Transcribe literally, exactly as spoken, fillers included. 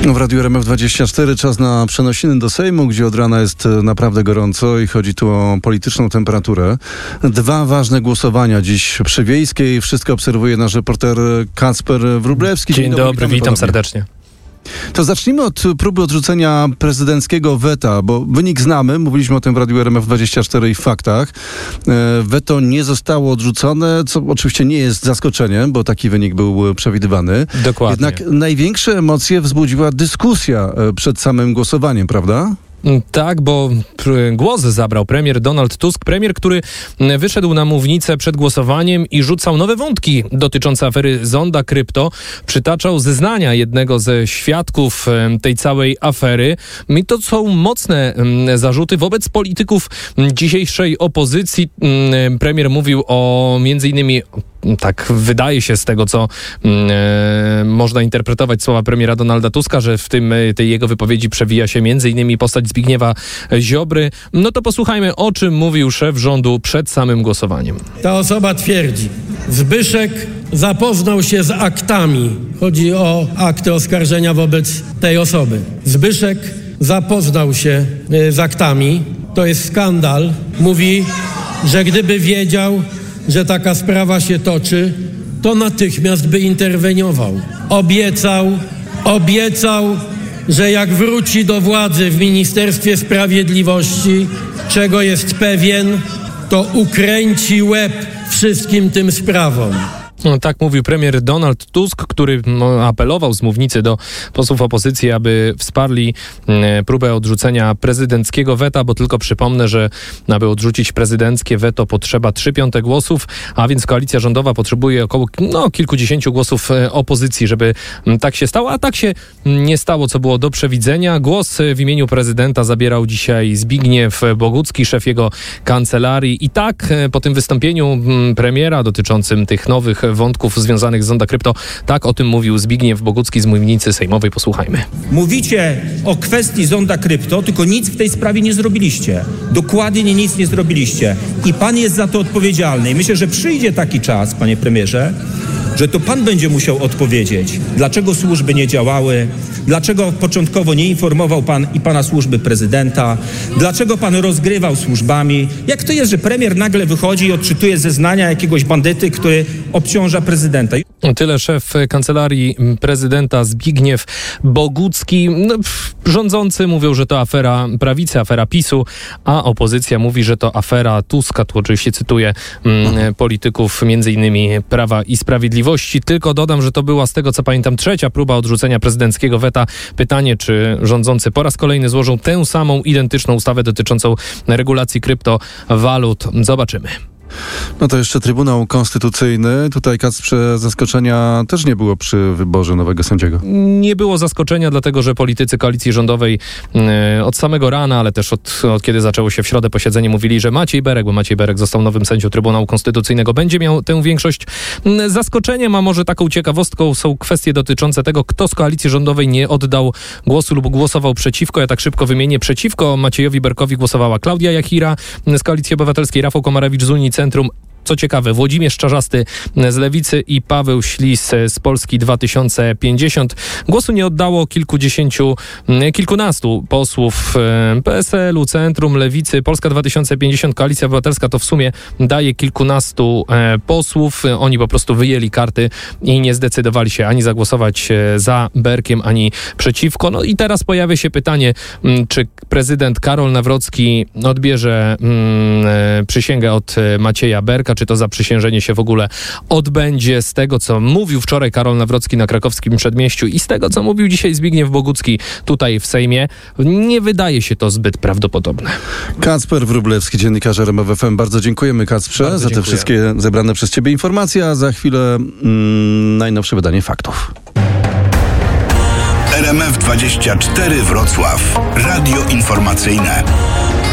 W Radiu R M F dwadzieścia cztery czas na przenosiny do Sejmu, gdzie od rana jest naprawdę gorąco i chodzi tu o polityczną temperaturę. Dwa ważne głosowania dziś przy Wiejskiej. Wszystko obserwuje nasz reporter Kacper Wróblewski. Dzień, Dzień dobry, dobry witam ponownie. serdecznie. To zacznijmy od próby odrzucenia prezydenckiego weta, bo wynik znamy, mówiliśmy o tym w Radiu R M F dwadzieścia cztery i w faktach. Weto nie zostało odrzucone, co oczywiście nie jest zaskoczeniem, bo taki wynik był przewidywany. Dokładnie. Jednak największe emocje wzbudziła dyskusja przed samym głosowaniem, prawda? Tak, bo głos zabrał premier Donald Tusk, premier, który wyszedł na mównicę przed głosowaniem i rzucał nowe wątki dotyczące afery Zonda Krypto. Przytaczał zeznania jednego ze świadków tej całej afery. I to są mocne zarzuty wobec polityków dzisiejszej opozycji. Premier mówił o między innymi, tak wydaje się z tego, co e, można interpretować słowa premiera Donalda Tuska, że w tym tej jego wypowiedzi przewija się między innymi postać Zbigniewa Ziobry. No to posłuchajmy, o czym mówił szef rządu przed samym głosowaniem. Ta osoba twierdzi, Zbyszek zapoznał się z aktami. Chodzi o akty oskarżenia wobec tej osoby. Zbyszek zapoznał się z aktami. To jest skandal. Mówi, że gdyby wiedział, że taka sprawa się toczy, to natychmiast by interweniował. Obiecał, obiecał, że jak wróci do władzy w Ministerstwie Sprawiedliwości, czego jest pewien, to ukręci łeb wszystkim tym sprawom. No, tak mówił premier Donald Tusk, który no, apelował z mównicy do posłów opozycji, aby wsparli e, próbę odrzucenia prezydenckiego weta, bo tylko przypomnę, że aby odrzucić prezydenckie weto potrzeba trzy piąte głosów, a więc koalicja rządowa potrzebuje około no, kilkudziesięciu głosów e, opozycji, żeby m, tak się stało, a tak się nie stało, co było do przewidzenia. Głos w imieniu prezydenta zabierał dzisiaj Zbigniew Bogucki, szef jego kancelarii i tak e, po tym wystąpieniu m, premiera dotyczącym tych nowych wątków związanych z Zonda Krypto. Tak o tym mówił Zbigniew Bogucki z mównicy sejmowej. Posłuchajmy. Mówicie o kwestii Zonda Krypto, tylko nic w tej sprawie nie zrobiliście. Dokładnie nic nie zrobiliście. I pan jest za to odpowiedzialny. I myślę, że przyjdzie taki czas, panie premierze, że to pan będzie musiał odpowiedzieć, dlaczego służby nie działały, dlaczego początkowo nie informował pan i pana służby prezydenta, dlaczego pan rozgrywał służbami. Jak to jest, że premier nagle wychodzi i odczytuje zeznania jakiegoś bandyty, który obciąża prezydenta? Tyle szef kancelarii prezydenta Zbigniew Bogucki. No, pff, rządzący mówią, że to afera prawicy, afera PiSu, a opozycja mówi, że to afera Tuska. Tu oczywiście cytuję mm, polityków między innymi Prawa i Sprawiedliwości. Tylko dodam, że to była z tego, co pamiętam, trzecia próba odrzucenia prezydenckiego weta. Pytanie, czy rządzący po raz kolejny złożą tę samą identyczną ustawę dotyczącą regulacji kryptowalut. Zobaczymy. No to jeszcze Trybunał Konstytucyjny. Tutaj, Kacprze, zaskoczenia też nie było przy wyborze nowego sędziego. Nie było zaskoczenia, dlatego że politycy koalicji rządowej e, od samego rana, ale też od, od kiedy zaczęło się w środę posiedzenie, mówili, że Maciej Berek, bo Maciej Berek został nowym sędzią Trybunału Konstytucyjnego, będzie miał tę większość. Zaskoczeniem, a może taką ciekawostką są kwestie dotyczące tego, kto z koalicji rządowej nie oddał głosu lub głosował przeciwko. Ja tak szybko wymienię. Przeciwko Maciejowi Berkowi głosowała Klaudia Jachira z Koalicji Obywatelskiej, Rafał Komarewicz z Unii Centrum. Co ciekawe, Włodzimierz Czarzasty z Lewicy i Paweł Ślis z Polski dwa tysiące pięćdziesiąt. Głosu nie oddało kilkudziesięciu, kilkunastu posłów P S L u, Centrum, Lewicy, Polska dwa tysiące pięćdziesiąt, Koalicja Obywatelska to w sumie daje kilkunastu posłów. Oni po prostu wyjęli karty i nie zdecydowali się ani zagłosować za Berkiem, ani przeciwko. No i teraz pojawia się pytanie, czy prezydent Karol Nawrocki odbierze mm, przysięgę od Macieja Berka, czy to zaprzysiężenie się w ogóle odbędzie. Z tego, co mówił wczoraj Karol Nawrocki na krakowskim Przedmieściu i z tego, co mówił dzisiaj Zbigniew Bogucki tutaj w Sejmie, nie wydaje się to zbyt prawdopodobne. Kacper Wróblewski, dziennikarz R M F F M. Bardzo dziękujemy, Kacprze, Bardzo za te dziękuję. wszystkie zebrane przez ciebie informacje, a za chwilę mm, najnowsze wydanie faktów. R M F dwadzieścia cztery Wrocław. Radio informacyjne.